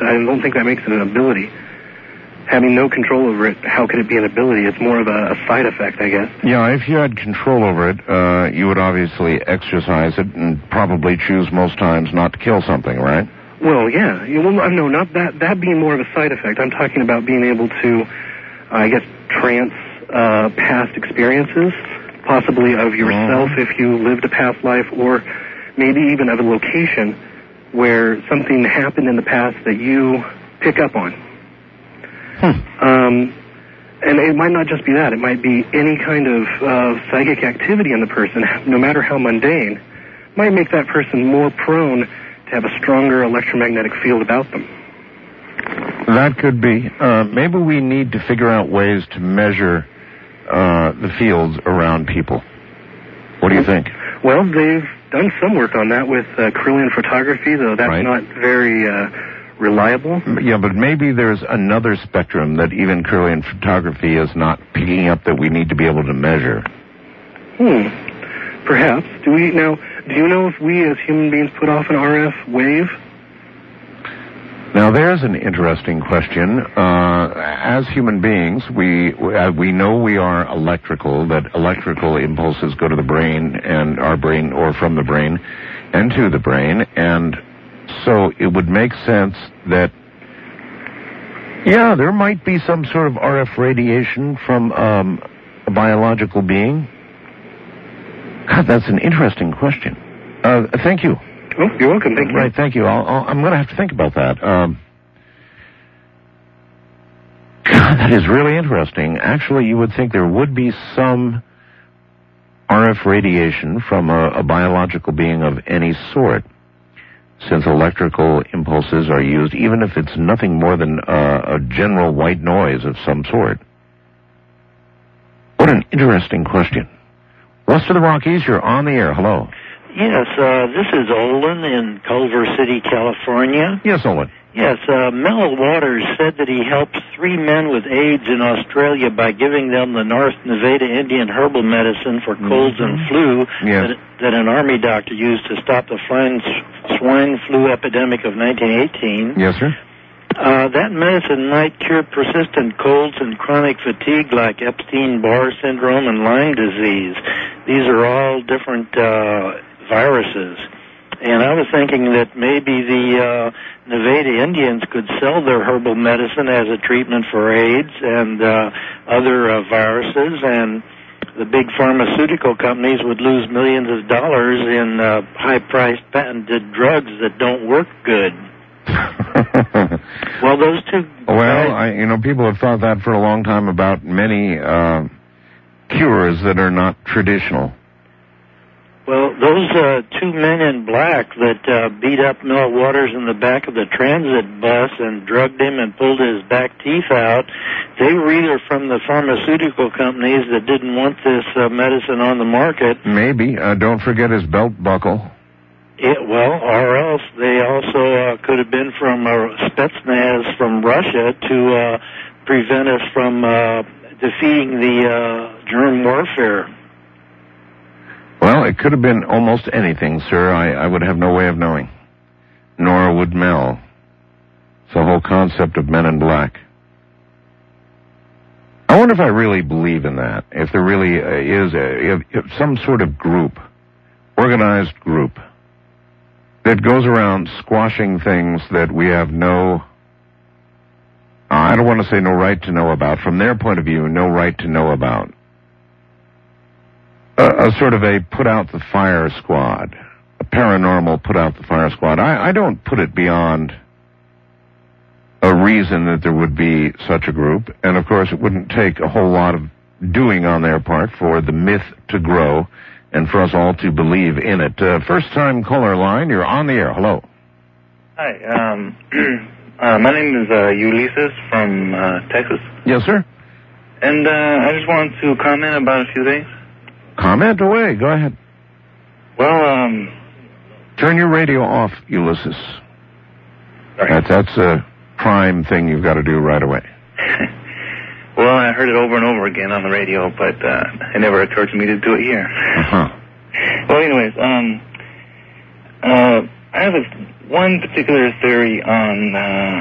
I don't think that makes it an ability. Having no control over it, how could it be an ability? It's more of a side effect, I guess. Yeah, if you had control over it, you would obviously exercise it and probably choose most times not to kill something, right? Well, yeah. Well, no, not that. That being more of a side effect. I'm talking about being able to, I guess, trance past experiences, possibly of yourself if you lived a past life, or maybe even of a location where something happened in the past that you pick up on. And it might not just be that. It might be any kind of psychic activity in the person, no matter how mundane, might make that person more prone to have a stronger electromagnetic field about them. That could be. Maybe we need to figure out ways to measure the fields around people. What do you think? Well, they've done some work on that with Kirlian photography, though that's not very reliable. Yeah, but maybe there's another spectrum that even Kirlian photography is not picking up that we need to be able to measure. Perhaps. Do you know if we as human beings put off an RF wave? Now, there's an interesting question. As human beings, we know we are electrical, that electrical impulses go to the brain and our brain, or from the brain and to the brain, and so it would make sense that, yeah, there might be some sort of RF radiation from a biological being. God, that's an interesting question. Thank you. Oh, you're welcome. Thank you. Right, thank you. I'm going to have to think about that. God, that is really interesting. Actually, you would think there would be some RF radiation from a biological being of any sort, since electrical impulses are used, even if it's nothing more than a general white noise of some sort. What an interesting question. West of the Rockies, you're on the air. Hello. Yes, this is Olin in Culver City, California. Yes, Olin. Yes, Mel Waters said that he helped 3 men with AIDS in Australia by giving them the North Nevada Indian herbal medicine for colds and flu that an army doctor used to stop the swine flu epidemic of 1918. Yes, sir. That medicine might cure persistent colds and chronic fatigue like Epstein-Barr syndrome and Lyme disease. These are all different viruses. And I was thinking that maybe the Nevada Indians could sell their herbal medicine as a treatment for AIDS and other viruses, and the big pharmaceutical companies would lose millions of dollars in high-priced patented drugs that don't work good. Well, those two... Well, people have thought that for a long time about many cures that are not traditional. Well, those 2 men in black that beat up Mel Waters in the back of the transit bus and drugged him and pulled his back teeth out, they were either from the pharmaceutical companies that didn't want this medicine on the market. Maybe. Don't forget his belt buckle. Or else they also could have been from Spetsnaz from Russia to prevent us from defeating the germ warfare. Well, it could have been almost anything, sir. I would have no way of knowing. Nor would Mel. It's the whole concept of Men in Black. I wonder if I really believe in that. If there really is if some sort of group, organized group, that goes around squashing things that we have I don't want to say no right to know about. From their point of view, no right to know about. A sort of a put-out-the-fire squad, a paranormal put-out-the-fire squad. I don't put it beyond a reason that there would be such a group, and of course it wouldn't take a whole lot of doing on their part for the myth to grow and for us all to believe in it. First-time caller line, you're on the air. Hello. Hi, my name is Ulysses from Texas. Yes, sir. And I just wanted to comment about a few things. Comment away. Go ahead. Well, turn your radio off, Ulysses. Sorry. That's a prime thing you've got to do right away. Well, I heard it over and over again on the radio, but it never occurred to me to do it here. Well, anyways, I have one particular theory on